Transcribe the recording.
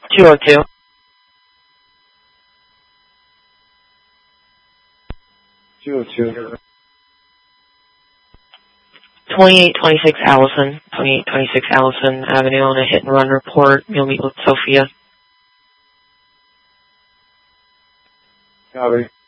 202. 202. 2826 Allison. 2826 Allison Avenue on a hit and run report. You'll meet with Sophia. Copy.